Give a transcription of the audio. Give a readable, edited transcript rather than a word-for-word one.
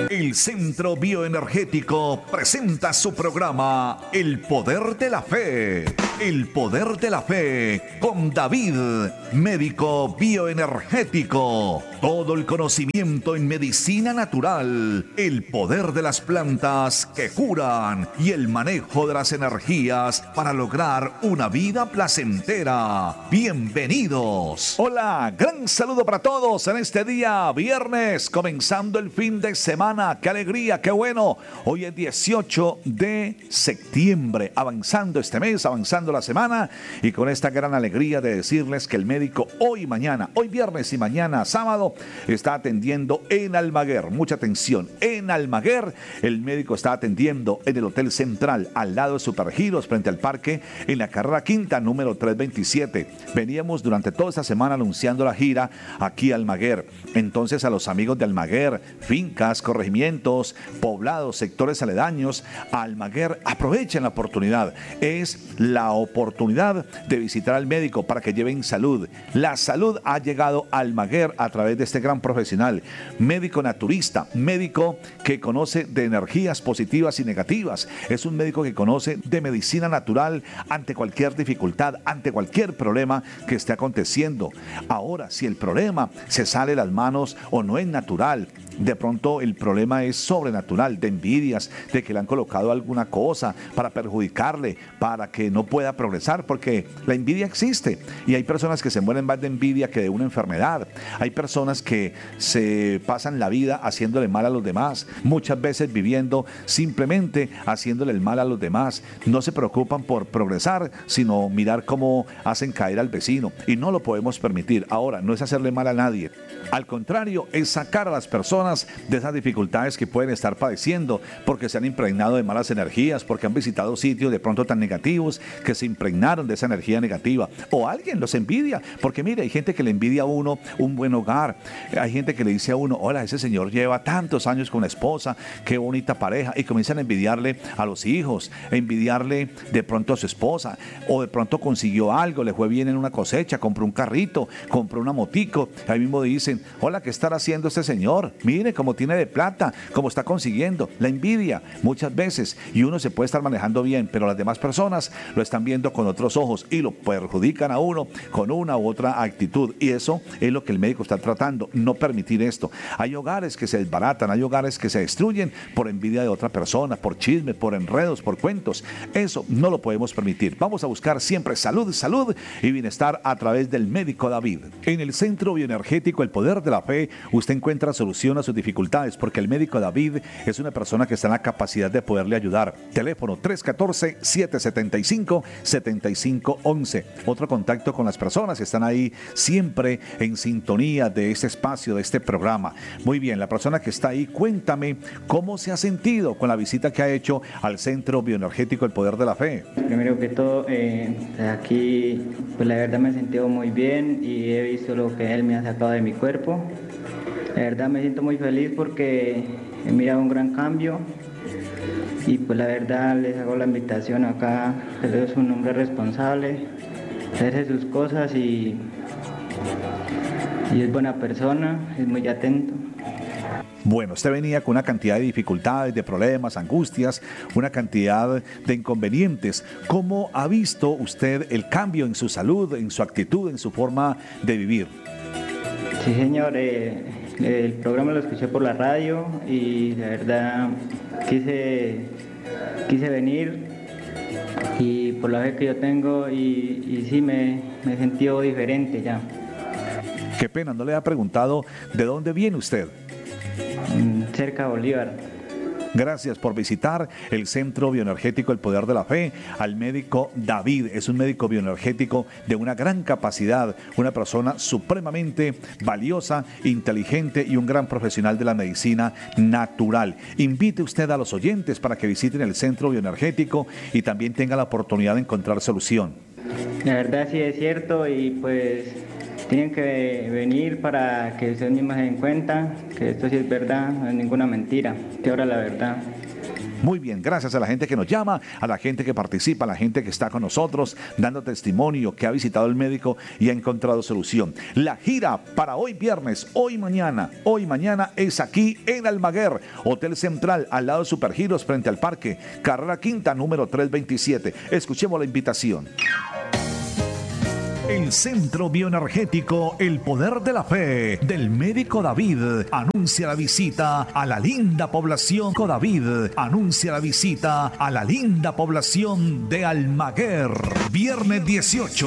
El Centro Bioenergético presenta su programa El Poder de la Fe. El Poder de la Fe con David, médico bioenergético. Todo el conocimiento en medicina natural, el poder de las plantas que curan y el manejo de las energías para lograr una vida placentera. Bienvenidos. Hola, gran saludo para todos en este día viernes, comenzando el fin de semana. ¡Qué alegría, qué bueno! Hoy es 18 de septiembre, avanzando este mes, avanzando la semana, y con esta gran alegría de decirles que el médico hoy y mañana, hoy viernes y mañana sábado, está atendiendo en Almaguer. Mucha atención, en Almaguer el médico está atendiendo en el Hotel Central, al lado de Supergiros, frente al parque, en la carrera quinta, número 327. Veníamos durante toda esta semana anunciando la gira aquí a Almaguer. Entonces, a los amigos de Almaguer, fincas, corregimientos, poblados, sectores aledaños a Almaguer, aprovechen la oportunidad. Es la oportunidad de visitar al médico para que lleven salud. La salud ha llegado a Almaguer a través de este gran profesional, médico naturista, médico que conoce de energías positivas y negativas. Es un médico que conoce de medicina natural ante cualquier dificultad, ante cualquier problema que esté aconteciendo. Ahora, si el problema se sale de las manos o no es natural, de pronto el problema es sobrenatural, de envidias, de que le han colocado alguna cosa para perjudicarle, para que no pueda progresar, porque la envidia existe y hay personas que se mueren más de envidia que de una enfermedad. Hay personas que se pasan la vida haciéndole mal a los demás, muchas veces viviendo simplemente haciéndole el mal a los demás. No se preocupan por progresar, sino mirar cómo hacen caer al vecino, y no lo podemos permitir. Ahora, no es hacerle mal a nadie, al contrario, es sacar a las personas de esas dificultades que pueden estar padeciendo porque se han impregnado de malas energías, porque han visitado sitios de pronto tan negativos que se impregnaron de esa energía negativa, o alguien los envidia, porque mire, hay gente que le envidia a uno un buen hogar, hay gente que le dice a uno: hola, ese señor lleva tantos años con la esposa, qué bonita pareja, y comienzan a envidiarle a los hijos, a envidiarle de pronto a su esposa, o de pronto consiguió algo, le fue bien en una cosecha, compró un carrito, compró una motico, ahí mismo dicen: hola, ¿qué estará haciendo este señor? Mire cómo tiene de plata, cómo está consiguiendo. La envidia muchas veces, y uno se puede estar manejando bien, pero las demás personas lo están viendo con otros ojos y lo perjudican a uno con una u otra actitud, y eso es lo que el médico está tratando, no permitir esto. Hay hogares que se desbaratan, hay hogares que se destruyen por envidia de otra persona, por chismes, por enredos, por cuentos. Eso no lo podemos permitir. Vamos a buscar siempre salud, salud y bienestar a través del médico David. En el Centro Bioenergético El Poder de la Fe, usted encuentra solución a sus dificultades, porque el médico David es una persona que está en la capacidad de poderle ayudar. Teléfono 314-775-7511. Otro contacto con las personas que están ahí siempre en sintonía de este espacio, de este programa. Muy bien, la persona que está ahí, cuéntame cómo se ha sentido con la visita que ha hecho al Centro Bioenergético El Poder de la Fe. Primero que todo, aquí pues la verdad me he sentido muy bien y he visto lo que él me ha sacado de mi cuerpo. La verdad me siento muy feliz porque he mirado un gran cambio, y pues la verdad les hago la invitación acá. Él es un hombre responsable, hace sus cosas y es buena persona, es muy atento. Bueno, usted venía con una cantidad de dificultades, de problemas, angustias, una cantidad de inconvenientes. ¿Cómo ha visto usted el cambio en su salud, en su actitud, en su forma de vivir? Sí, señor, el programa lo escuché por la radio y la verdad quise venir, y por la fe que yo tengo, y sí me he sentido diferente ya. Qué pena, no le ha preguntado de dónde viene usted. Cerca de Bolívar. Gracias por visitar el Centro Bioenergético El Poder de la Fe. Al médico David, es un médico bioenergético de una gran capacidad, una persona supremamente valiosa, inteligente y un gran profesional de la medicina natural. Invite usted a los oyentes para que visiten el Centro Bioenergético y también tenga la oportunidad de encontrar solución. La verdad sí es cierto, y pues tienen que venir para que ustedes mismos se den cuenta que esto sí es verdad, no es ninguna mentira, que ahora la verdad. Muy bien, gracias a la gente que nos llama, a la gente que participa, a la gente que está con nosotros dando testimonio, que ha visitado el médico y ha encontrado solución. La gira para hoy viernes, hoy mañana es aquí en Almaguer, Hotel Central, al lado de Supergiros, frente al parque, carrera quinta, número 327. Escuchemos la invitación. El Centro Bioenergético El Poder de la Fe del médico David anuncia la visita a la linda población. David anuncia la visita a la linda población de Almaguer. Viernes 18